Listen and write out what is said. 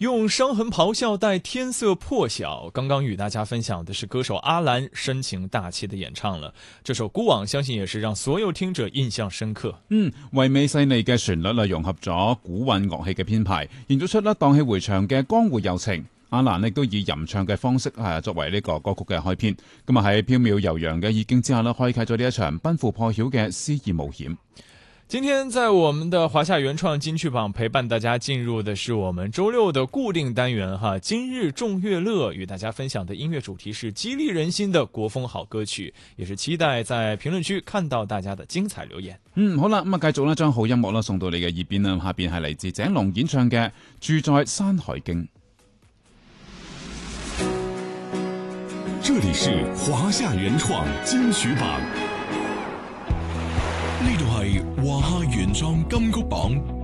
用伤痕咆哮带天色破晓。刚刚与大家分享的是歌手阿兰深情大气的演唱了这首《孤往》，相信也是讓所有聽者印象深刻。 唯美細膩嘅旋律融合咗古韻樂器嘅編排，營造出蕩氣迴腸嘅江湖柔情。阿蘭亦都以吟唱嘅方式作為呢個歌曲嘅開篇，咁啊喺飄渺悠揚嘅意境之下開啟咗呢一場奔赴破曉嘅詩意冒險。 今天在我們的華夏原創金曲榜陪伴大家進入的是我們周六的固定單元今日眾樂樂，與大家分享的音樂主題是激勵人心的國風好歌曲，也是期待在評論區看到大家的精彩留言。 好啦，咁繼續咧將好音樂送到你嘅耳邊啦，下邊係嚟自井龍演唱嘅《住在山海經》。 這裡是華夏原創金曲榜，呢度係華夏原創金曲榜。